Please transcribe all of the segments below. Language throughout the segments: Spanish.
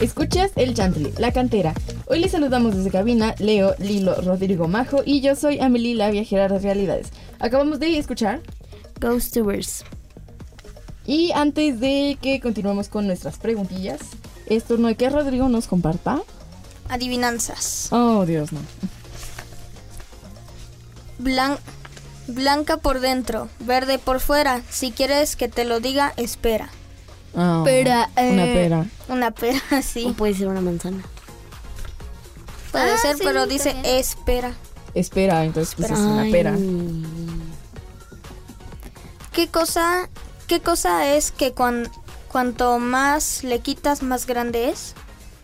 Escuchas El Chantley, La Cantera. Hoy les saludamos desde cabina Leo, Lilo, Rodrigo, Majo y yo soy Amelie, la viajera de realidades. Acabamos de escuchar Ghost Tours. Y antes de que continuemos con nuestras preguntillas, es turno de que Rodrigo nos comparta adivinanzas. Oh, Dios, no. Blanca por dentro, verde por fuera. Si quieres que te lo diga, espera. Oh, Pera, una pera. Una pera, sí. O puede ser una manzana. Puede ser, sí, pero está dice bien. espera. Espera, entonces pues es una pera. ¿Qué cosa es que cuanto más le quitas, más grande es?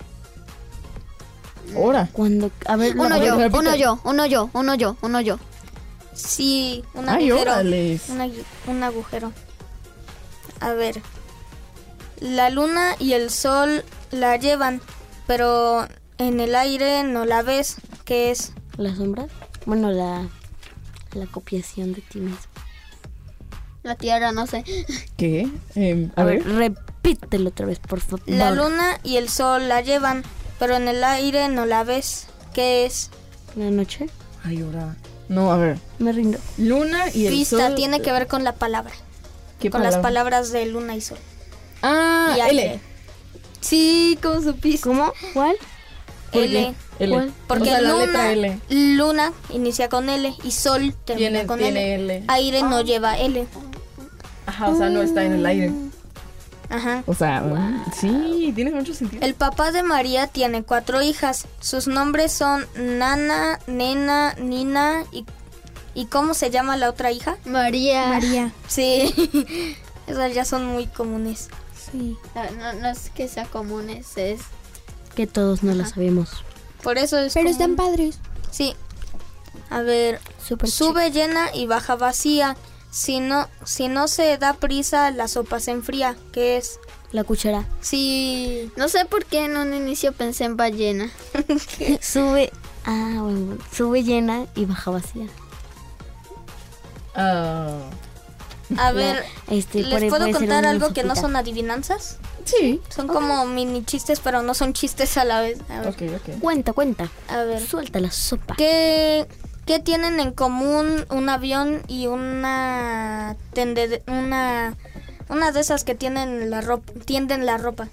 Ahora. Cuando, a ver, Uno ver, yo, repite. uno yo. Sí, un Ay, agujero. órales. Un agujero. A ver. La luna y el sol la llevan, pero en el aire no la ves. ¿Qué es? ¿La sombra? Bueno, la copiación de ti mismo. La tierra, no sé. ¿Qué? A ver, repítelo otra vez, por favor. La luna y el sol la llevan, pero en el aire no la ves. ¿Qué es? ¿La noche? Ay, ahora. No, a ver. Me rindo. Luna y el Pista, sol. tiene que ver con la palabra. ¿Qué Con las palabras de luna y sol. Ah, Y aire. L. Sí, ¿cómo supiste? ¿Cómo? ¿Cuál? ¿Por L. qué? L. ¿Cuál? Porque O sea, la luna, letra L. luna inicia con L y sol termina con Tiene L. L. Aire no lleva L. Ajá, o sea, no está en el aire. Ajá. O sea, sí, tiene mucho sentido. El papá de María tiene 4 hijas. Sus nombres son Nana, Nena, Nina y ¿cómo se llama la otra hija? María. Sí, esas ya son muy comunes. Sí. No es que sea común, es Que todos no lo sabemos. Por eso es pero común. están padres. Sí. A ver, Súper sube llena y baja vacía. Si no se da prisa, la sopa se enfría. ¿Qué es? La cuchara. Sí. No sé por qué en un inicio pensé en ballena. Sube. Ah, bueno. Sube llena y baja vacía. Ah, A ver, puede ¿les puedo ser contar una algo que no sopita. son adivinanzas? sí. Son como mini chistes, pero no son chistes a la vez. A ver. Ok. Cuenta. A ver. Suelta la sopa. ¿Qué tienen en común un avión y una de esas que tienen tienden la ropa?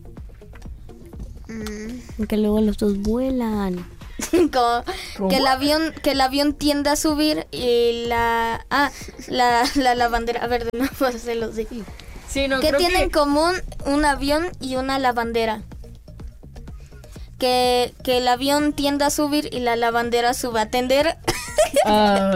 Porque luego los dos vuelan. Como ¿Cómo? que el avión tiende a subir y la lavandera. A ver, de nuevo se los digo. Sí, no, ¿Qué creo tienen en que... común un avión y una lavandera? Que el avión tiende a subir y la lavandera sube a tender. Ah,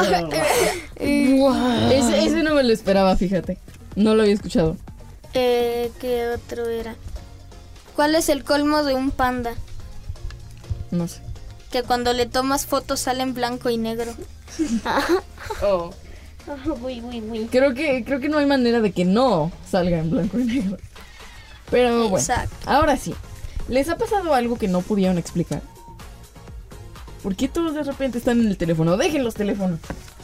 ese no me lo esperaba, fíjate. No lo había escuchado. ¿Qué otro era? ¿Cuál es el colmo de un panda? No sé. Que cuando le tomas fotos sale en blanco y negro. Oh. Creo que no hay manera de que no salga en blanco y negro. Pero bueno, Exacto. ahora sí. ¿Les ha pasado algo que no pudieron explicar? ¿Por qué todos de repente están en el teléfono? Dejen los teléfonos.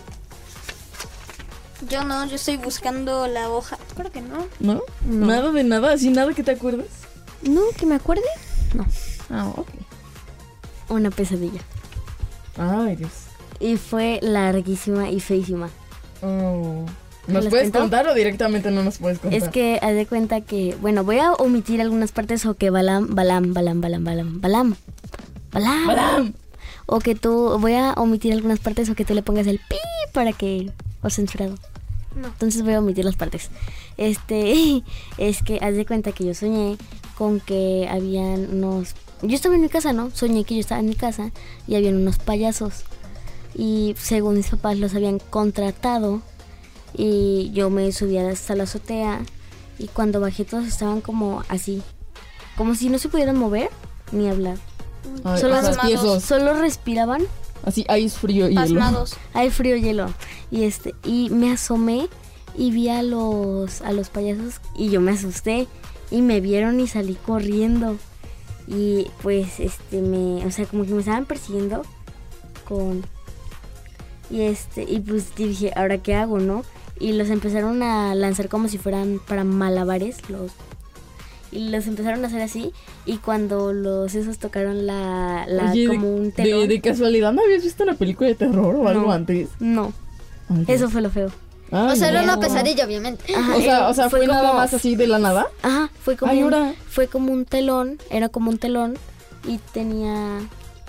Yo no, yo estoy buscando la hoja. Creo que no. ¿No? No. ¿Nada de nada? ¿Así nada que te acuerdes? No, que me acuerde. No. Ah, ok. Una pesadilla. Ay, Dios. Y fue larguísima y feísima. Oh. ¿Nos ¿Les puedes cuento? contar o directamente no nos puedes contar? Es que haz de cuenta que, bueno, voy a omitir algunas partes o que balam. O que voy a omitir algunas partes o que tú le pongas el pi para que, o censurado. No. Entonces voy a omitir las partes. Es que haz de cuenta que yo soñé con que habían unos... Yo estaba en mi casa, ¿no? Soñé que yo estaba en mi casa y habían unos payasos. Y según mis papás los habían contratado. Y yo me subí hasta la azotea. Y cuando bajé todos estaban como así. Como si no se pudieran mover ni hablar. Ay, solo o sea, pasmados. tiesos. Solo respiraban. Así, hay frío y hielo. Pasmados. Hay frío, hielo. Y me asomé y vi a los payasos y yo me asusté. Y me vieron y salí corriendo. Y pues o sea, como que me estaban persiguiendo y pues dije, ¿ahora qué hago, no? Y los empezaron a lanzar como si fueran para malabares y los empezaron a hacer así, y cuando los esos tocaron Oye, como un telón. de casualidad, ¿no habías visto una película de terror o algo No. antes? No, Ay, eso fue lo feo. ay, O sea, era no. una pesadilla, obviamente. Ajá, O sea, fue nada más así de la nada. Ajá, fue como Ay, ahora. fue como un telón, era como un telón y tenía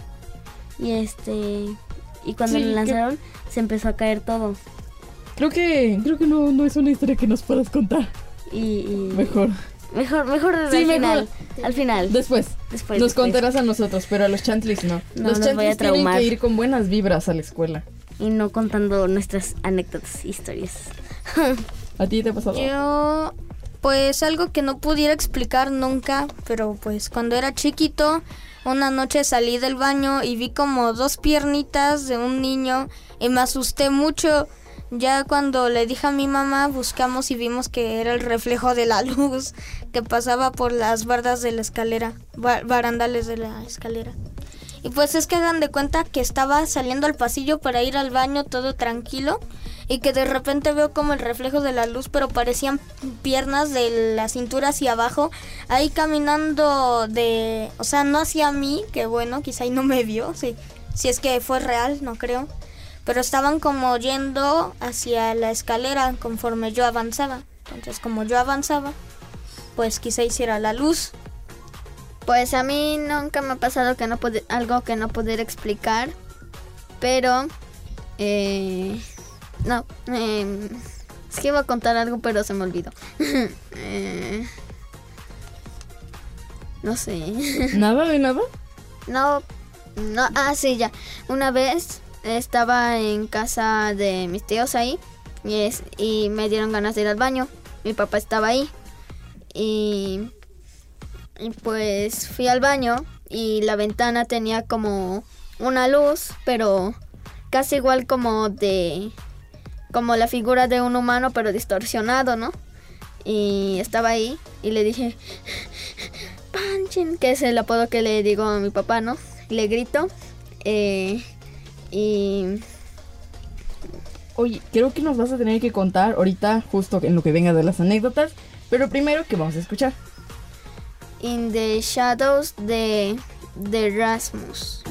y cuando Sí, lo lanzaron se empezó a caer todo Creo que no es una historia que nos puedas contar. y Mejor. mejor Sí, al final Después. después Nos después. contarás a nosotros, pero a los chantlis no. No, Los nos voy a chantlis tienen traumar. que ir con buenas vibras a la escuela. Y no contando nuestras anécdotas, historias. ¿A ti te ha pasado? Yo, pues algo que no pudiera explicar nunca, pero pues cuando era chiquito, una noche salí del baño y vi como 2 piernitas de un niño y me asusté mucho. Ya cuando le dije a mi mamá, buscamos y vimos que era el reflejo de la luz que pasaba por las bardas de la escalera, barandales de la escalera. Y pues es que hagan de cuenta que estaba saliendo al pasillo para ir al baño todo tranquilo y que de repente veo como el reflejo de la luz, pero parecían piernas de la cintura hacia abajo, ahí caminando o sea, no hacia mí, que bueno, quizá ahí no me vio, si es que fue real, no creo, pero estaban como yendo hacia la escalera conforme yo avanzaba. Entonces, como yo avanzaba, pues quizá hiciera la luz. Pues a mí nunca me ha pasado algo que no pudiera explicar, pero no, es que iba a contar algo pero se me olvidó. No sé. ¿Nada de nada? No, sí, ya. Una vez estaba en casa de mis tíos ahí y me dieron ganas de ir al baño. Mi papá estaba ahí y pues fui al baño y la ventana tenía como una luz, pero casi igual como la figura de un humano, pero distorsionado, ¿no? Y estaba ahí y le dije, Panchin, que es el apodo que le digo a mi papá, ¿no? Le grito y Oye, creo que nos vas a tener que contar ahorita, justo en lo que venga de las anécdotas, pero primero, ¿qué vamos a escuchar? In the Shadows de Rasmus.